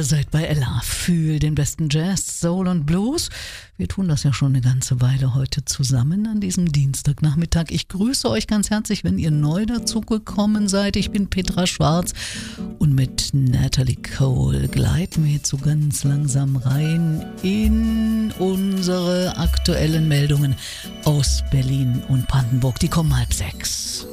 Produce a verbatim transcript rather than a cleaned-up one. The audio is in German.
seid bei Ella. Fühl den besten Jazz, Soul und Blues. Wir tun das ja schon eine ganze Weile heute zusammen an diesem Dienstagnachmittag. Ich grüße euch ganz herzlich, wenn ihr neu dazugekommen seid. Ich bin Petra Schwarz und mit Natalie Cole gleiten wir jetzt so ganz langsam rein in unsere aktuellen Meldungen aus Berlin und Brandenburg. Die kommen halb sechs.